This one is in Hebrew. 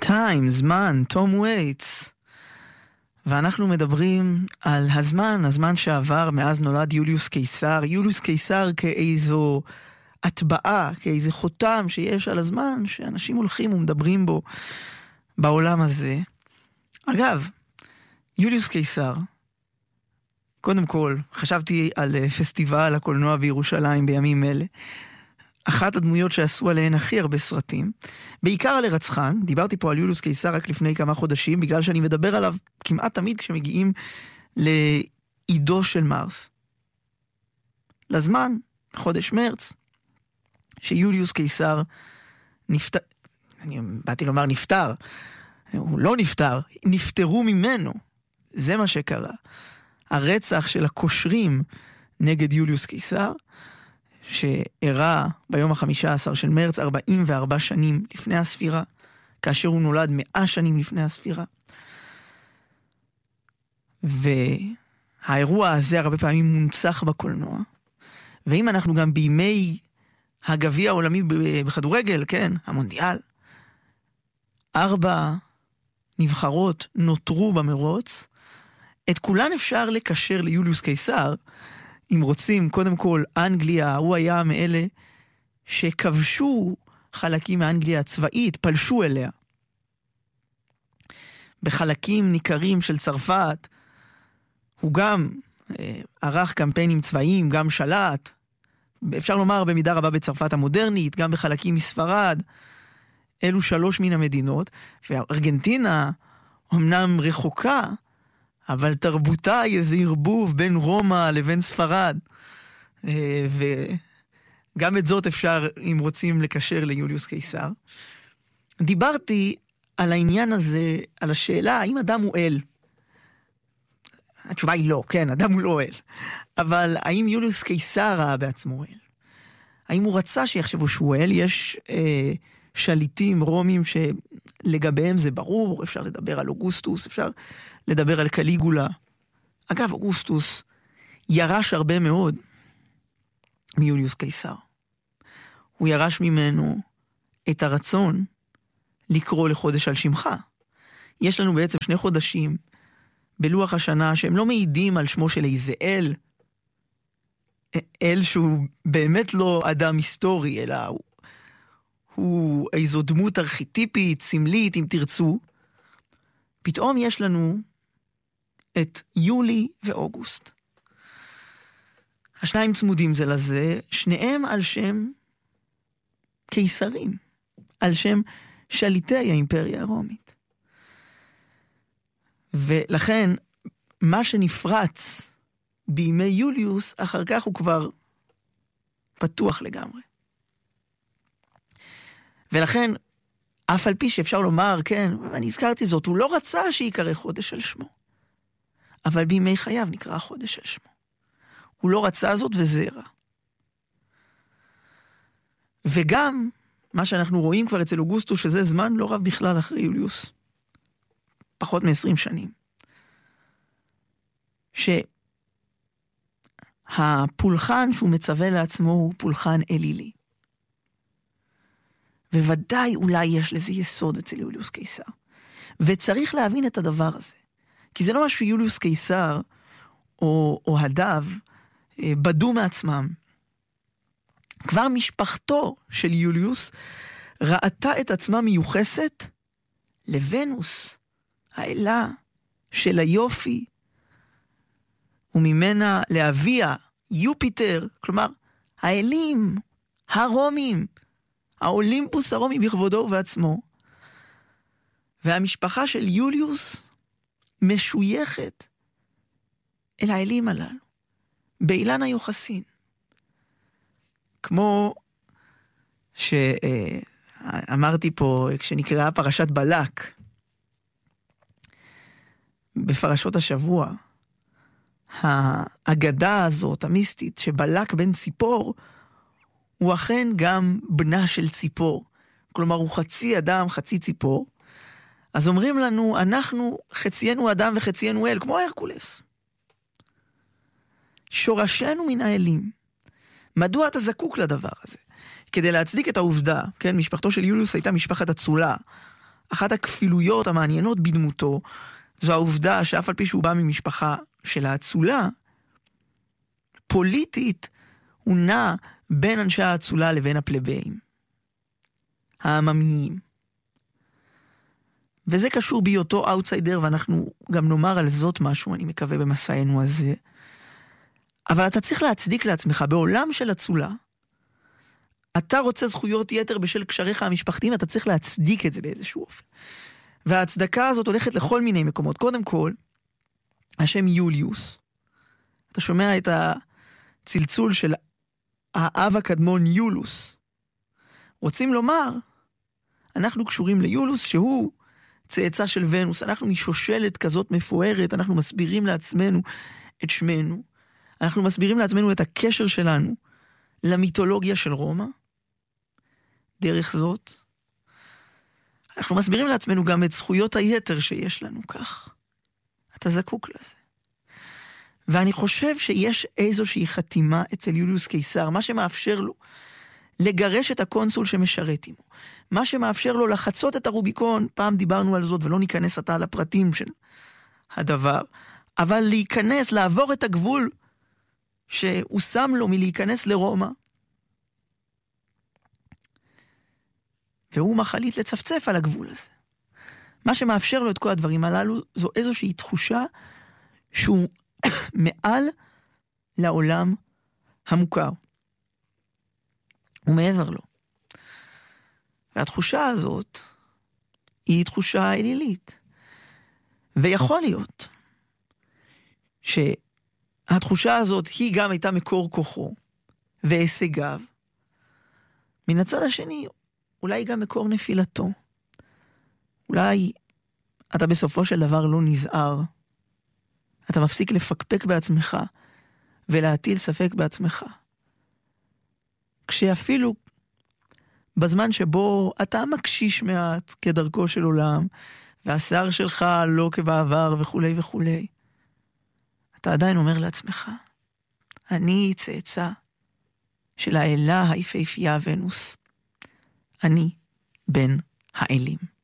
Time, זמן, תום וייטס. ואנחנו מדברים על הזמן שעבר מאז נולד יוליוס קיסר. יוליוס קיסר כאיזו הטבעה, כאיזה חותם שיש על הזמן שאנשים הולכים ומדברים בו בעולם הזה. אגב, יוליוס קיסר, קודם כל, חשבתי על פסטיבל הקולנוע בירושלים בימים אלה. אחת הדמויות שעשו עליהן הכי הרבה סרטים, בעיקר על הרצחן. דיברתי פה על יוליוס קיסר רק לפני כמה חודשים, בגלל שאני מדבר עליו כמעט תמיד כשמגיעים לעידו של מרס. לזמן, חודש מרץ, שיוליוס קיסר נפטר, אני באתי לומר נפטר, הוא לא נפטר, נפטרו ממנו. זה מה שקרה. הרצח של הקושרים נגד יוליוס קיסר, שאירע ביום ה-15 של מרץ, 44 שנים לפני הספירה, כאשר הוא נולד 100 שנים לפני הספירה. והאירוע הזה הרבה פעמים מונצח בקולנוע. ואם אנחנו גם בימי הגביע העולמי בכדורגל, כן, המונדיאל, 4 נבחרות נותרו במרוץ, את כולן אפשר לקשר ליוליוס קיסר, אם רוצים. קודם כל, אנגליה, הוא היה מאלה שכבשו חלקים מאנגליה הצבאית, פלשו אליה. בחלקים ניכרים של צרפת, הוא גם ערך קמפיינים צבאיים, גם שלט, אפשר לומר במידה רבה בצרפת המודרנית, גם בחלקים מספרד. אלו 3 מן המדינות, וארגנטינה אמנם רחוקה, אבל תרבותה היא איזה ערבוב בין רומא לבין ספרד. וגם את זאת אפשר, אם רוצים, לקשר ליוליוס קיסר. דיברתי על העניין הזה, על השאלה, האם אדם הוא אל? התשובה היא לא, כן, אדם הוא לא אל. אבל האם יוליוס קיסר ראה בעצמו אל? האם הוא רצה שיחשבו שהוא אל? יש שליטים רומים שלגביהם זה ברור, אפשר לדבר על אוגוסטוס, אפשר לדבר על קליגולה. אגב, אוגוסטוס ירש הרבה מאוד מיוליוס קיסר. הוא ירש ממנו את הרצון לקרוא לחודש על שמך. יש לנו בעצם 2 חודשים בלוח השנה שהם לא מעידים על שמו של איזה אל, אל שהוא באמת לא אדם היסטורי, אלא הוא איזו דמות ארכיטיפית, סמלית, אם תרצו. פתאום יש לנו את יולי ואוגוסט. השניים צמודים זה לזה, שניהם על שם קיסרים, על שם שליטי האימפריה הרומית. ולכן, מה שנפרץ בימי יוליוס, אחר כך הוא כבר פתוח לגמרי. ולכן, אף על פי שאפשר לומר, כן, ואני הזכרתי זאת, הוא לא רצה שיקרא חודש על שמו. אבל בימי חייו נקרא חודש על שמו. הוא לא רצה זאת וזרע. וגם, מה שאנחנו רואים כבר אצל אוגוסטוס, שזה זמן לא רב בכלל אחרי יוליוס. פחות מ-20 שנים. שהפולחן שהוא מצווה לעצמו הוא פולחן אלילי. וודאי אולי יש לזה יסוד אצל יוליוס קיסר. וצריך להבין את הדבר הזה. כי זה לא משהו שיוליוס קיסר או אוהדיו בדו מעצמם. כבר משפחתו של יוליוס ראתה את עצמה מיוחסת לוונוס, האלה של היופי, וממנה לאביה, יופיטר, כלומר, האלים, הרומים, האולימפוס הרומי בכבודו ובעצמו. והמשפחה של יוליוס משויכת אל האלים הללו, באילן היוחסין. כמו שאמרתי פה, כשנקראה פרשת בלק, בפרשות השבוע, האגדה הזאת, המיסטית, שבלק בן ציפור, הוא אכן גם בנה של ציפור. כלומר, הוא חצי אדם, חצי ציפור. אז אומרים לנו, אנחנו חציינו אדם וחציינו אל, כמו הרקולס. שורשנו מן האלים. מדוע אתה זקוק לדבר הזה? כדי להצדיק את העובדה, כן, משפחתו של יוליוס הייתה משפחת אצולה. אחת הכפילויות המעניינות בדמותו, זו העובדה שאף על פי שהוא בא ממשפחה של האצולה, פוליטית הוא נע בין אנשי האצולה לבין הפלבאים, העממיים. וזה קשור בהיותו אאוטסיידר, ואנחנו גם נאמר על זאת משהו, אני מקווה, במסענו הזה. אבל אתה צריך להצדיק לעצמך, בעולם של אצולה, אתה רוצה זכויות יתר בשל קשריך המשפחתיים, אתה צריך להצדיק את זה באיזשהו אופן. וההצדקה הזאת הולכת לכל מיני מקומות. קודם כל, השם יוליוס. אתה שומע את הצלצול של האב הקדמון יולוס. רוצים לומר, אנחנו קשורים ליולוס שהוא צאצא של ונוס. אנחנו משושלת כזאת מפוארת, אנחנו מסבירים לעצמנו את שמנו. אנחנו מסבירים לעצמנו את הקשר שלנו למיתולוגיה של רומא. דרך זאת, אנחנו מסבירים לעצמנו גם את זכויות היתר שיש לנו כך. אתה זקוק לזה. ואני חושב שיש איזושהי חתימה אצל יוליוס קיסר, מה שמאפשר לו לגרש את הקונסול שמשרת עמו. מה שמאפשר לו לחצות את הרוביקון, פעם דיברנו על זאת ולא ניכנס עתה לפרטים של הדבר, אבל להיכנס, לעבור את הגבול שהוא שם לו מלהיכנס לרומא, והוא מחליט לצפצף על הגבול הזה. מה שמאפשר לו את כל הדברים הללו, זו איזושהי תחושה שהוא מעל לעולם המוכר. הוא מעבר לו. והתחושה הזאת היא תחושה אלילית. ויכול להיות שהתחושה הזאת היא גם הייתה מקור כוחו והישגיו. מן הצד השני, אולי גם מקור נפילתו. אולי אתה בסופו של דבר לא נזהר. אתה מפסיק לפקפק בעצמך ולהטיל ספק בעצמך. כשאפילו בזמן שבו אתה מקשיש מעט כדרכו של עולם, והשיער שלך לא כבעבר וכו' וכו', אתה עדיין אומר לעצמך, אני צאצא של האלה היפהפייה ונוס. אני בן האלים.